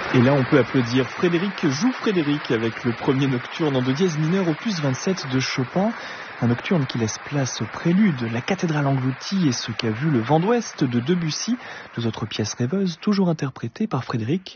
Et là, on peut applaudir Frédéric avec le premier nocturne en do dièse mineur opus 27 de Chopin. Un nocturne qui laisse place au prélude, la cathédrale engloutie et ce qu'a vu le vent d'ouest de Debussy. Deux autres pièces rêveuses, toujours interprétées par Frédéric